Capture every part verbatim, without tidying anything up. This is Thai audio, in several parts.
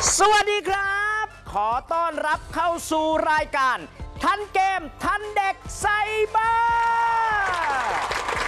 สวัสดีครับขอต้อนรับเข้าสู่รายการทันเกมทันเด็กไซเบอร์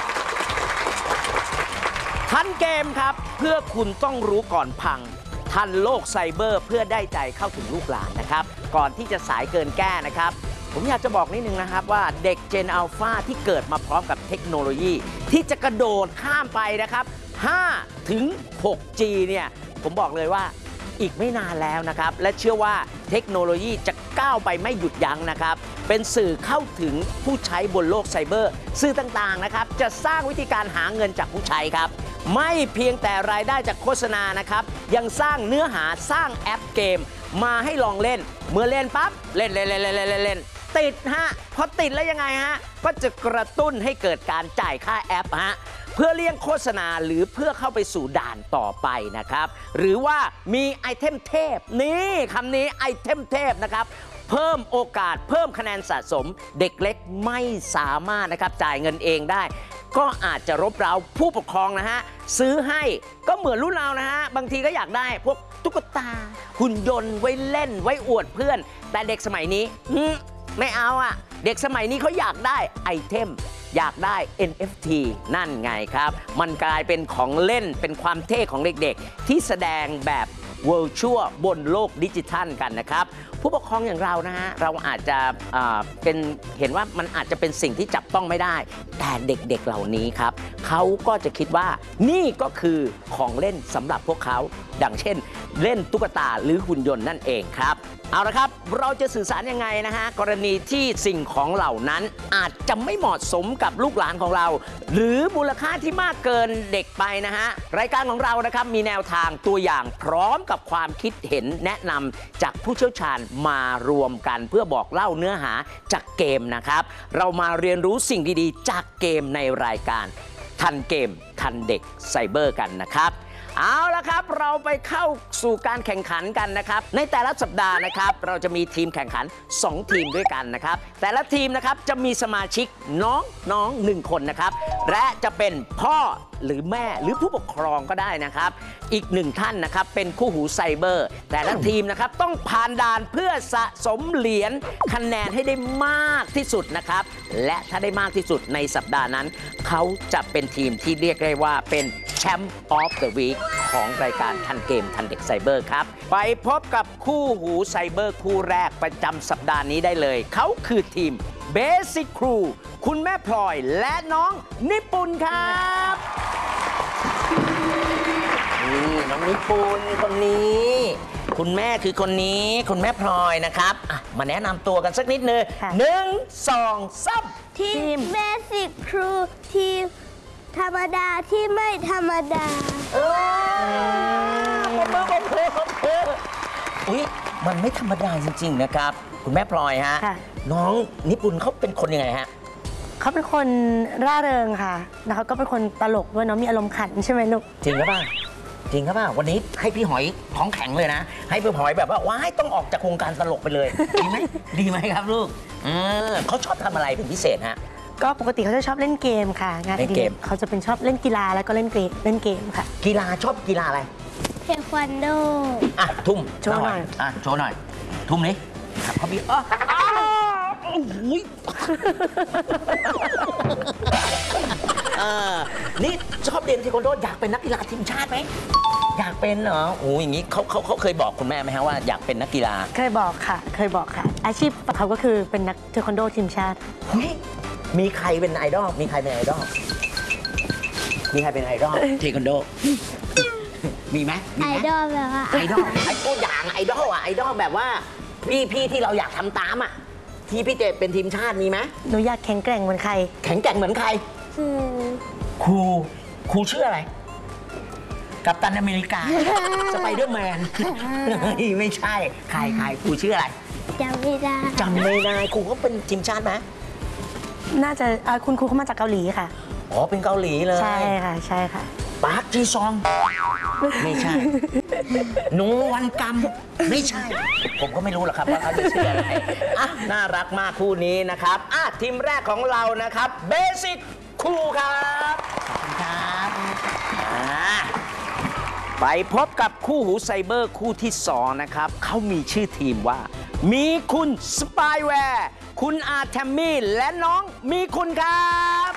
ทันเกมครับเพื่อคุณต้องรู้ก่อนพังทันโลกไซเบอร์เพื่อได้ใจเข้าถึงลูกหลานนะครับก่อนที่จะสายเกินแก้นะครับผมอยากจะบอกนิดนึงนะครับว่าเด็ก Gen Alpha ที่เกิดมาพร้อมกับเทคโนโลยีที่จะกระโดดข้ามไปนะครับ ห้าถึงหกจี เนี่ยผมบอกเลยว่าอีกไม่นานแล้วนะครับและเชื่อว่าเทคโนโลยีจะก้าวไปไม่หยุดยั้งนะครับเป็นสื่อเข้าถึงผู้ใช้บนโลกไซเบอร์สื่อต่างๆนะครับจะสร้างวิธีการหาเงินจากผู้ใช้ครับไม่เพียงแต่รายได้จากโฆษณานะครับยังสร้างเนื้อหาสร้างแอปเกมมาให้ลองเล่นเมื่อเล่นปั๊บเล่นเล่นเล่นเล่นเล่นเล่นติดฮะพอติดแล้วยังไงฮะก็จะกระตุ้นให้เกิดการจ่ายค่าแอปฮะเพื่อเลี่ยงโฆษณาหรือเพื่อเข้าไปสู่ด่านต่อไปนะครับหรือว่ามีไอเทมเทพนี่คำนี้ไอเทมเทพนะครับเพิ่มโอกาสเพิ่มคะแนนสะสมเด็กเล็กไม่สามารถนะครับจ่ายเงินเองได้ก็อาจจะรบเร้าผู้ปกครองนะฮะซื้อให้ก็เหมือนรุ่นเรานะฮะบางทีก็อยากได้พวกตุ๊กตาหุ่นยนต์ไว้เล่นไว้อวดเพื่อนแต่เด็กสมัยนี้ไม่เอาอ่ะเด็กสมัยนี้เขาอยากได้ไอเทมอยากได้ เอ็น เอฟ ที นั่นไงครับมันกลายเป็นของเล่นเป็นความเท่ของเด็กๆที่แสดงแบบ Virtual บนโลกดิจิทัลกันนะครับผู้ปกครองอย่างเรานะฮะเราอาจจะเป็นเห็นว่ามันอาจจะเป็นสิ่งที่จับต้องไม่ได้แต่เด็กๆเหล่านี้ครับเขาก็จะคิดว่านี่ก็คือของเล่นสำหรับพวกเขาดังเช่นเล่นตุ๊กตาหรือหุ่นยนต์นั่นเองครับเอาละครับเราจะสื่อสารยังไงนะฮะกรณีที่สิ่งของเหล่านั้นอาจจะไม่เหมาะสมกับลูกหลานของเราหรือมูลค่าที่มากเกินเด็กไปนะฮะรายการของเรานะครับมีแนวทางตัวอย่างพร้อมกับความคิดเห็นแนะนำจากผู้เชี่ยวชาญมารวมกันเพื่อบอกเล่าเนื้อหาจากเกมนะครับเรามาเรียนรู้สิ่งดีๆจากเกมในรายการทันเกมทันเด็กไซเบอร์กันนะครับเอาละครับเราไปเข้าสู่การแข่งขันกันนะครับในแต่ละสัปดาห์นะครับเราจะมีทีมแข่งขันสองทีมด้วยกันนะครับแต่ละทีมนะครับจะมีสมาชิกน้องน้องหนึ่งคนนะครับและจะเป็นพ่อหรือแม่หรือผู้ปกครองก็ได้นะครับอีกหนึ่งท่านนะครับเป็นคู่หูไซเบอร์แต่ละทีมนะครับต้องผ่านด่านเพื่อสะสมเหรียญคะแนนให้ได้มากที่สุดนะครับและถ้าได้มากที่สุดในสัปดาห์นั้นเขาจะเป็นทีมที่เรียกได้ว่าเป็นแชมป์ออฟเดอะวีคของรายการทันเกมทันเด็กไซเบอร์ครับไปพบกับคู่หูไซเบอร์คู่แรกประจำสัปดาห์นี้ได้เลยเขาคือทีมเบสิกครูคุณแม่พลอยและน้องนิปุนครับนี่น้องนิปุนคนนี้คุณแม่คือคนนี้คุณแม่พลอยนะครับมาแนะนำตัวกันสักนิดนึงหนึ่งสองสามทีมเบสิกครูทีมธรรมดาที่ไม่ธรรมดาเออผมเพิ่มผมเพิ่มผมเพิ่มอุ้ยมันไม่ธรรมดาจริงๆนะครับคุณแม่พลอยฮะน้องนิปุนเขาเป็นคนยังไงฮะเขาเป็นคนร่าเริงค่ะแล้วเขาก็เป็นคนตลกด้วยเนาะมีอารมณ์ขันใช่ไหมลูกจริงหรือเปล่าจริงครับป่ะวันนี้ให้พี่หอยท้องแข็งเลยนะให้พี่หอยแบบว่าว้ายต้องออกจากโครงการตลกไปเลยดีไหมดีไหมครับลูกเออเขาชอบทำอะไรเป็นพิเศษฮะก็ปกติเขาจะชอบเล่นเกมค่ะงานอดิเรกเขาจะเป็นชอบเล่นกีฬาแล้วก็เล่นเกมเล่นเกมค่ะกีฬาชอบกีฬาอะไรเทควันโดอ่ะทุ่มโชว์หน่อยอ่ะโชว์หน่อยทุ่มนี้ครับเขาพี่อ๋อโอ้โหนี่ชอบเรียนเทควันโดอยากเป็นนักกีฬาทีมชาติไหมอยากเป็นเหรอโอ้อย่างนี้เขาเขาเขาเคยบอกคุณแม่ไหมฮะว่าอยากเป็นนักกีฬาเคยบอกค่ะเคยบอกค่ะอาชีพเขาก็คือเป็นนักเทควันโดทีมชาติมีใครเป็นไอดอลมีใครเป็นไอดอลมีใครเป็นไอดอลเทควันโดมีไหมไอดอลแบบว่าไอดอลไอตัวอย่างไอดอลอะไอดอลแบบว่าพี่พี่ที่เราอยากทำตามอะที่พี่เจเป็นทีมชาติมีไหมหนูอยากแข็งแกร่งเหมือนใครแข็งแกร่งเหมือนใครครูครูชื่ออะไรกัปตันอเมริกาสไปเดอร์แมนไม่ใช่ใครใครครูชื่ออะไรจำไม่ได้จำไม่ได้ครูเขาเป็นทีมชาติไหมน่าจะคุณครูเขามาจากเกาหลีค่ะอ๋อเป็นเกาหลีเลยใช่ค่ะใช่ค่ะปาร์คจีซองไม่ใช่หนูวันกำไม่ใช่ผมก็ไม่รู้หรอกครับว่าเขาจะชื่ออะไรอ่ะน่ารักมากคู่นี้นะครับอ่ะทีมแรกของเรานะครับเบสิกครูครับขอบคุณครับอ่าไปพบกับคู่หูไซเบอร์คู่ที่สองนะครับเขามีชื่อทีมว่า มีคุณสปายแวร์คุณอาร์แทมมี่และน้องมีคุณครับ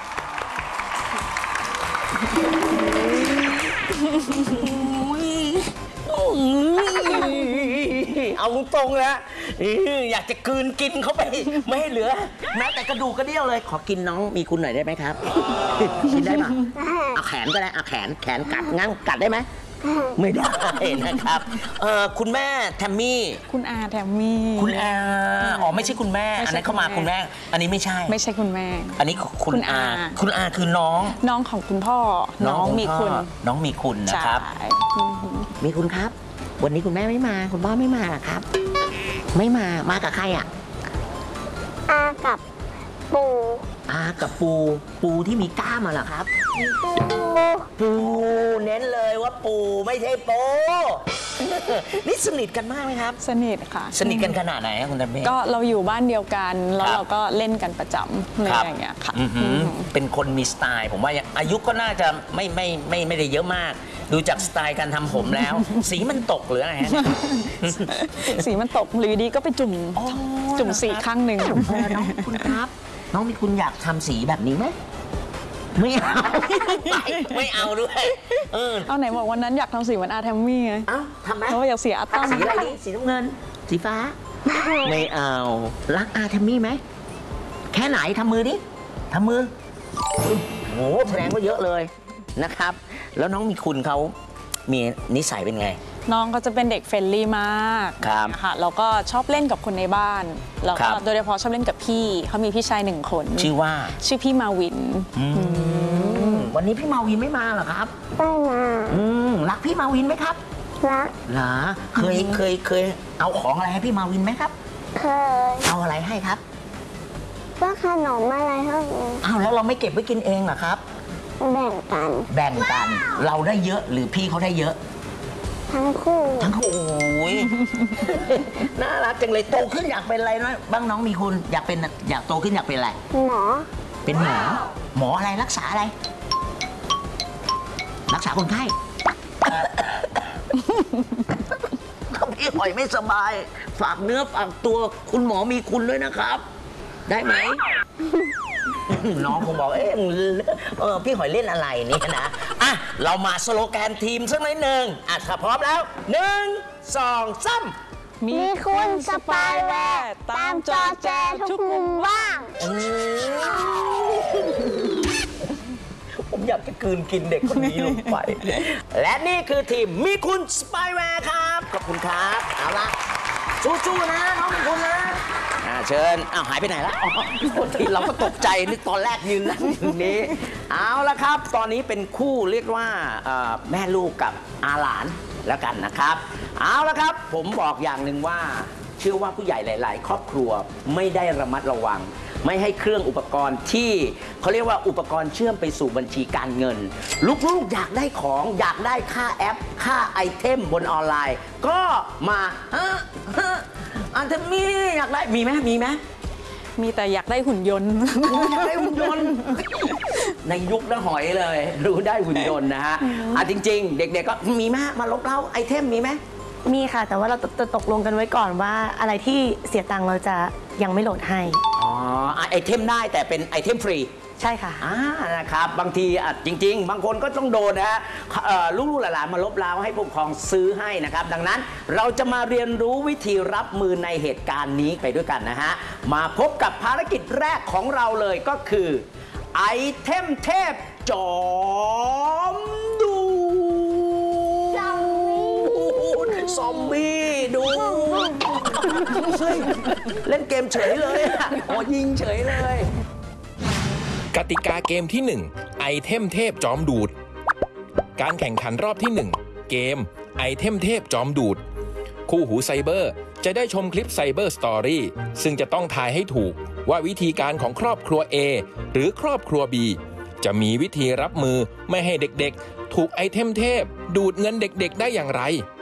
เอาตรงๆนะอยากจะกลืนกินเข้าไปไม่ให้เหลือแม้แต่กระดูกกระเดี่ยวเลย ขอกินน้องมีคุณหน่อยได้ไหมครับ กินได้ปะเอาแขนก็ได้เอาแขนแขนกัดงั้งกัดได้ไหมไม่ได้นะครับเออคุณแม่แทมมี่คุณอาแทมมี่คุณอาอ๋อไม่ใช่คุณแม่ไม่ใช่อันนั้นเข้ามาคุคุณณแม่แม่อันนี้ไม่ใช่ไม่ใช่คุณแม่อันนี้คุณคุณอาอาคุณอาคือน้องน้องของคุณพ่อ น้องขมีพ่คุณน้องมีคุณนะใช่ครับอือหือมีคุณครับ วันนี้คุณแม่ไม่มา คุณพ่อไม่มาหรอครับ ไม่มา มากับใครอ่ะอากับปูอากับปู ปูที่มีกล้ามมาเหรอครับปูปู เน้นเลยว่าปูไม่ใช่โป นี่สนิทกันมากไหมครับสนิทค่ะสนิทกันขนาดไหนครับคุณแทมมี่ก็เราอยู่บ้านเดียวกัน แล้วครับเราก็เล่นกันประจำอะไรครับอย่างเงี้ยค่ะอือหืออือหือเป็นคนมีสไตล์ ผมว่าอายุก็น่าจะไม่ไม่ไม่ไม่ได้เยอะมาก ดูจากสไตล์การทำผมแล้ว สีมันตกหรืออะไรฮะสีมันตกหรือดีก็ไปจุ่มอ๋อจุ่มสีข้างหนึ่งเออน้องคุณครับ น้องมีคุณอยากทำสีแบบนี้ไหมไม่เอา ไม่เอาด้วยเออเอาไหนบอกวันนั้นอยากทำสีเหมือนอาแทมมี่ไงเอ้าทำไหมเพราะว่าอยากเสียอาตั้มสีอะไรดีสีน้ำเงิน สีฟ้า ไม่เอา รักอาแทมมี่ไหม แค่ไหนทำมือดิทำมือโอ้โหแสดงว่าเยอะเลยนะครับ แล้วน้องมีคุณเขามีนิสัยเป็นไงน้องก็จะเป็นเด็กเฟรนลี่มากครับค่ะแล้วก็ชอบเล่นกับคนในบ้านแล้วครัก็บโดยเฉพาะชอบเล่นกับพี่เขามีพี่ชายหนึ่งคนชื่อว่าชื่อพี่มาวินอืมวันนี้พี่มาวินไม่มาเหรอครับไม่มาอืมรักพี่มาวินไหมครับรักเหรอเคยเคยเคยเอาของอะไรให้พี่มาวินไหมครับเคยเอาอะไรให้ครับว่าขนมอะไรเท่านี้อ้าวแล้วเราไม่เก็บไว้กินเองเหรอครับแบ่งกันแบ่งกัน เราได้เยอะหรือพี่เขาได้เยอะทั้งคู่ทั้งคู่โอ้ย น่ารักจังเลยโตขึ้นอยากเป็นอะไรนะบ้างน้องมีคุณอยากเป็นอยากโตขึ้นอยากเป็นอะไรหมอเป็นหมอ หมออะไรรักษาอะไร รักษาคนไข้ ถ้าพี่หอยไม่สบาย ฝากเนื้อฝากตัวคุณหมอมีคุณด้วยนะครับ ได้ไหม น้องคงบอก เอ๊ะมึงเออพี่หอยเล่นอะไรเนี่ยนะ อ่ะ เรามาสโลแกนทีมสักหน่อยหนึ่งอ่ะถ้าพร้อมแล้วหนึ่งสองสามมีคุณสปายแวร์ตามจอแจทุกมุมว่างผมอยากจะกลืนกินเด็กคนนี้ลงไป และนี่คือทีมมีคุณสปายแวร์ครับ ขอบคุณครับ เอาละสู้ๆนะน้องมีคุณนะอ่าเชิญอ้าวหายไปไหนละอ๋อทีเราก็ตกใจนึกตอนแรกยืนนั่งอยู่นี้ เอาละครับ ตอนนี้เป็นคู่เรียกว่าเอ่อแม่ลูกกับอาหลานแล้วกันนะครับ เอาละครับ ผมบอกอย่างหนึ่งว่า เชื่อว่าผู้ใหญ่หลาย ๆ ครอบครัวไม่ได้ระมัดระวัง ไม่ให้เครื่องอุปกรณ์ที่เขาเรียกว่าอุปกรณ์เชื่อมไปสู่บัญชีการเงิน ลูก ๆ อยากได้ของอยากได้ค่าแอป ค่าไอเทมบนออนไลน์ ก็มาฮะฮะอันเทมีอยากได้มีไหมมีไหมมีแต่อยากได้หุ่นยนต์อยากได้หุ่นยนต์ ในยุคน้าหอยเลย รู้ได้หุ่นยนต์นะฮะอ่ะจริง ๆ เด็ก ๆ ก็มีไหมมาลบเล้าไอเทมมีไหมมีค่ะ แต่ว่าเราจะตกลงกันไว้ก่อนว่าอะไรที่เสียตังค์เราจะยังไม่โหลดให้อ๋อไอเทมได้แต่เป็นไอเทมฟรีใช่ค่ะอ่านะครับบางทีอ่ะจริง ๆ บางคนก็ต้องโดนนะฮะเอ่อลูกๆหลานๆมาลบล้างให้ผู้ปกครองซื้อให้นะครับ ดังนั้นเราจะมาเรียนรู้วิธีรับมือในเหตุการณ์นี้ไปด้วยกันนะฮะ มาพบกับภารกิจแรกของเราเลยก็คือไอเทมเทพจอมดูซอมบี้ดูเฮ้ยเล่นเกมเฉยเลยอ่ะอ๋อยิงเฉยเลยกติกาเกมที่ หนึ่ง ไอเทมเทพจอมดูด การแข่งขันรอบที่ หนึ่ง เกมไอเทมเทพจอมดูด คู่หูไซเบอร์จะได้ชมคลิปไซเบอร์สตอรี่ซึ่งจะต้องทายให้ถูกว่าวิธีการของครอบครัว A หรือครอบครัว B จะมีวิธีรับมือไม่ให้เด็กๆ ถูกไอเทมเทพดูดเงินเด็กๆได้อย่างไร